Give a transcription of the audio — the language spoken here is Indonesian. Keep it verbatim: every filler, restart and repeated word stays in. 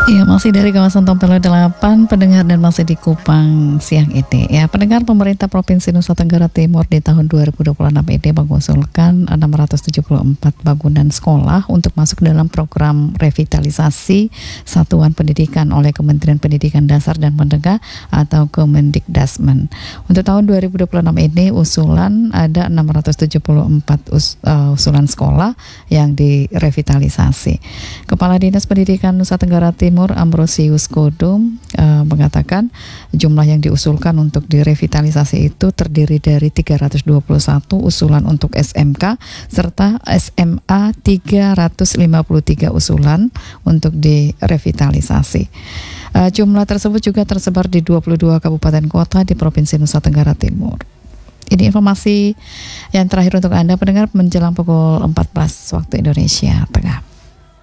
Ya, masih dari kawasan Tompelo delapan, pendengar, dan masih di Kupang siang ini. Ya, pendengar, pemerintah Provinsi Nusa Tenggara Timur di tahun dua ribu dua puluh enam ini mengusulkan enam ratus tujuh puluh empat bangunan sekolah untuk masuk dalam program revitalisasi satuan pendidikan oleh Kementerian Pendidikan Dasar dan Menengah atau Kemendikdasmen. Untuk tahun dua ribu dua puluh enam ini usulan ada enam ratus tujuh puluh empat us, uh, usulan sekolah yang direvitalisasi. Kepala Dinas Pendidikan Nusa Tenggara Timur Ambrosius Kodum uh, mengatakan jumlah yang diusulkan untuk direvitalisasi itu terdiri dari tiga ratus dua puluh satu usulan untuk S M K serta S M A tiga ratus lima puluh tiga usulan untuk direvitalisasi. Uh, jumlah tersebut juga tersebar di dua puluh dua kabupaten kota di Provinsi Nusa Tenggara Timur. Ini informasi yang terakhir untuk Anda pendengar menjelang pukul empat belas waktu Indonesia Tengah.